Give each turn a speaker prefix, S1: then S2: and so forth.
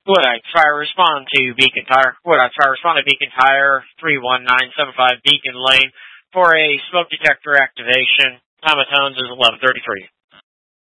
S1: Would I try to respond to Beacon Tire? Would I try to respond to Beacon Tire, 31975 Beacon Lane, for a smoke detector activation? Time of tones is 11:33.